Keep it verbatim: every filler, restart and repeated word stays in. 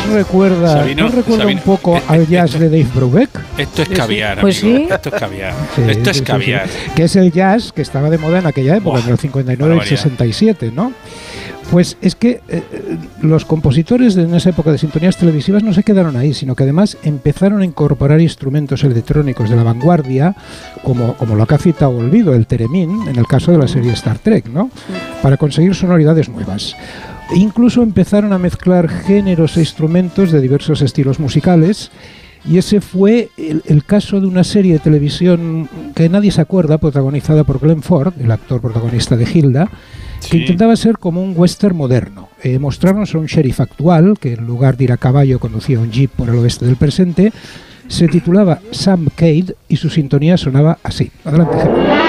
recuerda, Sabino, ¿no recuerda Sabino, un poco eh, al eh, jazz esto, de Dave Brubeck? Esto es caviar, pues amigo. sí. Esto es caviar. Sí, esto es sí, sí, caviar. sí. Que es el jazz que estaba de moda en aquella época, Buah, en el cincuenta y nueve y el barbaridad. sesenta y siete, ¿no? Pues es que eh, los compositores de en esa época de sintonías televisivas no se quedaron ahí, sino que además empezaron a incorporar instrumentos electrónicos de la vanguardia, como, como lo que ha citado Olvido, el Theremin, en el caso de la serie Star Trek, ¿no? Para conseguir sonoridades nuevas. E incluso empezaron a mezclar géneros e instrumentos de diversos estilos musicales. Y ese fue el, el caso de una serie de televisión que nadie se acuerda, protagonizada por Glenn Ford, el actor protagonista de Hilda, que Sí. intentaba ser como un western moderno. Eh, mostrarnos a un sheriff actual, que en lugar de ir a caballo conducía un jeep por el oeste del presente. Se titulaba Sam Cade y su sintonía sonaba así. Adelante, Gemma.